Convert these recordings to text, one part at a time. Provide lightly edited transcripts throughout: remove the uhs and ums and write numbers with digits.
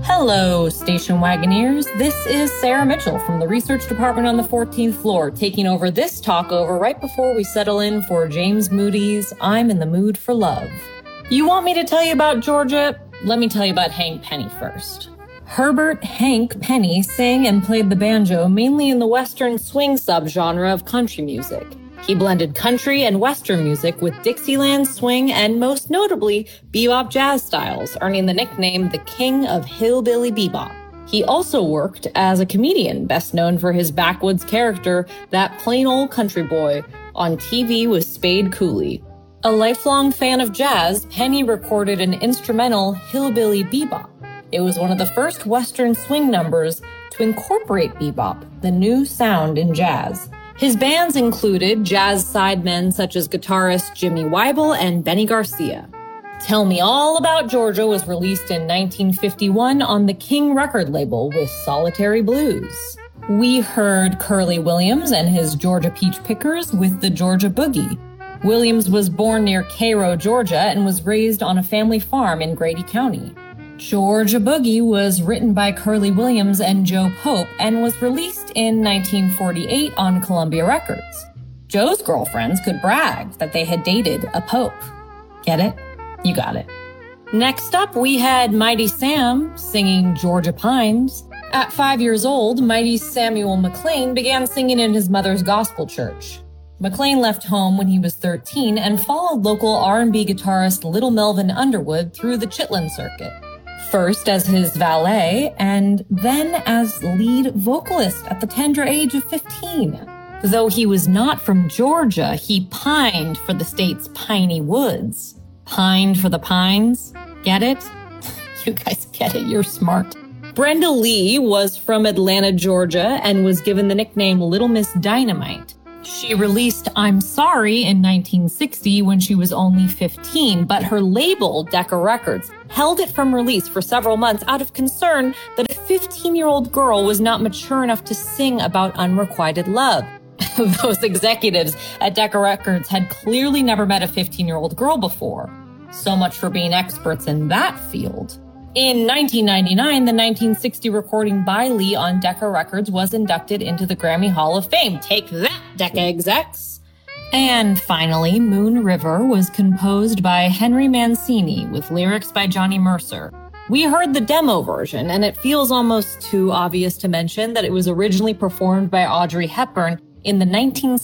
Hello, station wagoneers. This is Sarah Mitchell from the research department on the 14th floor, taking over this talkover right before we settle in for James Moody's I'm in the Mood for Love. You want me to tell you about Georgia? Let me tell you about Hank Penny first. Herbert Hank Penny sang and played the banjo mainly in the Western swing subgenre of country music. He blended country and Western music with Dixieland swing and most notably bebop jazz styles, earning the nickname the King of Hillbilly Bebop. He also worked as a comedian, best known for his backwoods character, That Plain Old Country Boy, on TV with Spade Cooley. A lifelong fan of jazz, Penny recorded an instrumental Hillbilly Bebop. It was one of the first Western swing numbers to incorporate bebop, the new sound in jazz. His bands included jazz sidemen such as guitarist Jimmy Weibel and Benny Garcia. Tell Me All About Georgia was released in 1951 on the King record label with Solitary Blues. We heard Curly Williams and his Georgia Peach Pickers with the Georgia Boogie. Williams was born near Cairo, Georgia, and was raised on a family farm in Grady County. Georgia Boogie was written by Curly Williams and Joe Pope and was released in 1948 on Columbia Records. Joe's girlfriends could brag that they had dated a Pope. Get it? You got it. Next up, we had Mighty Sam singing Georgia Pines. At 5 years old, Mighty Samuel McLean began singing in his mother's gospel church. McLean left home when he was 13 and followed local R&B guitarist Little Melvin Underwood through the Chitlin circuit. First as his valet, and then as lead vocalist at the tender age of 15. Though he was not from Georgia, he pined for the state's piney woods. Pined for the pines? Get it? You guys get it, you're smart. Brenda Lee was from Atlanta, Georgia, and was given the nickname Little Miss Dynamite. She released I'm Sorry in 1960 when she was only 15, but her label, Decca Records, held it from release for several months out of concern that a 15-year-old girl was not mature enough to sing about unrequited love. Those executives at Decca Records had clearly never met a 15-year-old girl before. So much for being experts in that field. In 1999, the 1960 recording by Lee on Decca Records was inducted into the Grammy Hall of Fame. Take that, Decca execs! And finally, Moon River was composed by Henry Mancini with lyrics by Johnny Mercer. We heard the demo version, and it feels almost too obvious to mention that it was originally performed by Audrey Hepburn in the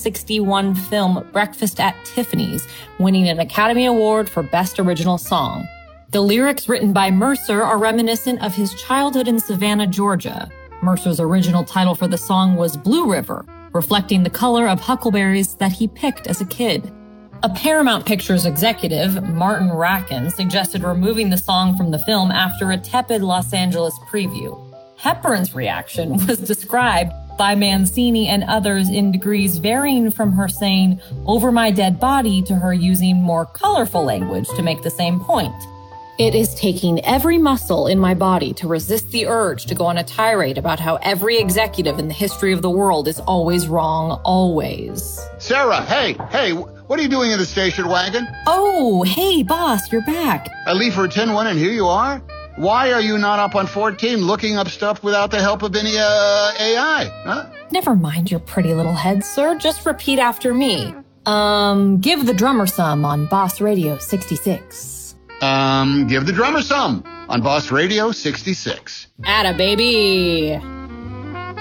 1961 film Breakfast at Tiffany's, winning an Academy Award for Best Original Song. The lyrics written by Mercer are reminiscent of his childhood in Savannah, Georgia. Mercer's original title for the song was Blue River, reflecting the color of huckleberries that he picked as a kid. A Paramount Pictures executive, Martin Racken, suggested removing the song from the film after a tepid Los Angeles preview. Hepburn's reaction was described by Mancini and others in degrees varying from her saying, "over my dead body," to her using more colorful language to make the same point. It is taking every muscle in my body to resist the urge to go on a tirade about how every executive in the history of the world is always wrong, always. Sarah, hey, what are you doing in the station wagon? Oh, hey, boss, you're back. I leave for 10-1 and here you are? Why are you not up on 14 looking up stuff without the help of any AI? Huh? Never mind your pretty little head, sir. Just repeat after me. Give the drummer some on Boss Radio 66. Give the drummer some on Boss Radio 66. Atta baby.